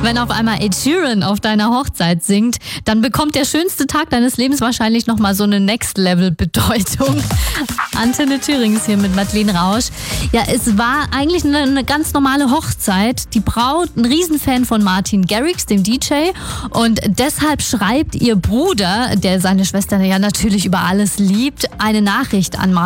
Wenn auf einmal Ed Sheeran auf deiner Hochzeit singt, dann bekommt der schönste Tag deines Lebens wahrscheinlich nochmal so eine Next-Level-Bedeutung. Antenne Thüringen ist hier mit Madeleine Rausch. Ja, es war eigentlich eine ganz normale Hochzeit. Die Braut, ein Riesenfan von Martin Garrix, dem DJ. Und deshalb schreibt ihr Bruder, der seine Schwester ja natürlich über alles liebt, eine Nachricht an Martin.